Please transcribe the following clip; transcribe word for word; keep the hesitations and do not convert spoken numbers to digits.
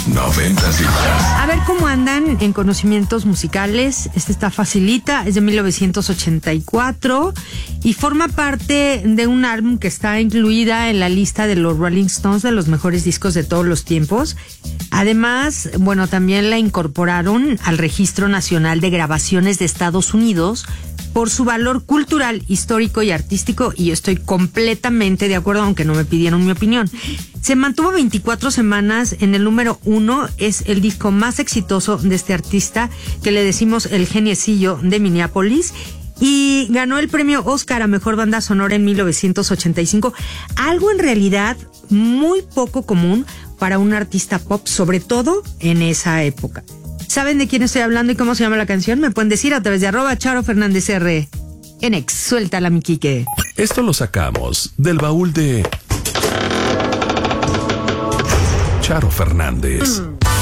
Noventas y más. A ver cómo andan en conocimientos musicales. Este está facilita, es de mil novecientos ochenta y cuatro y forma parte de un álbum que está incluida en la lista de los Rolling Stones de los mejores discos de todos los tiempos. Además, bueno, también la incorporaron al Registro Nacional de Grabaciones de Estados Unidos por su valor cultural, histórico y artístico, y yo estoy completamente de acuerdo, aunque no me pidieron mi opinión. Se mantuvo veinticuatro semanas en el número uno, es el disco más exitoso de este artista, que le decimos el geniecillo de Minneapolis, y ganó el premio Oscar a Mejor Banda Sonora en mil novecientos ochenta y cinco, algo en realidad muy poco común para un artista pop, sobre todo en esa época. ¿Saben de quién estoy hablando y cómo se llama la canción? Me pueden decir a través de arroba Charo Fernández R. En Ex, suéltala, mi Quique. Esto lo sacamos del baúl de Charo Fernández. Mm.